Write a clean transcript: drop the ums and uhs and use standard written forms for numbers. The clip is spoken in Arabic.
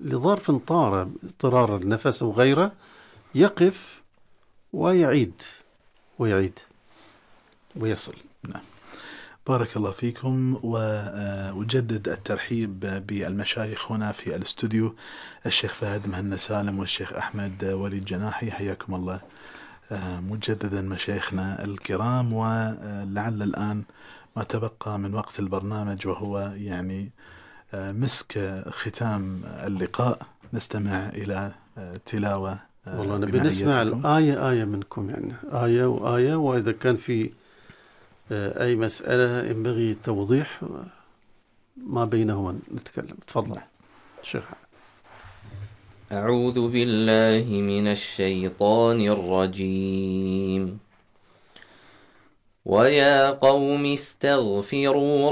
لظرف طارئ اضطرار النفس أو غيره يقف ويعيد ويصل. نعم. بارك الله فيكم، وأجدد الترحيب بالمشايخ هنا في الاستوديو، الشيخ فهد مهنا سالم والشيخ أحمد وليد جناحي، حياكم الله مجددا مشايخنا الكرام. ولعل الآن ما تبقى من وقت البرنامج وهو يعني مسك ختام اللقاء، نستمع إلى تلاوة. والله نبي نسمع الآية منكم، يعني آية وآية، وإذا كان في أي مسألة ينبغي توضيح ما بينهما نتكلم. تفضل شيخ. أعوذ بالله من الشيطان الرجيم. ويا قوم استغفروا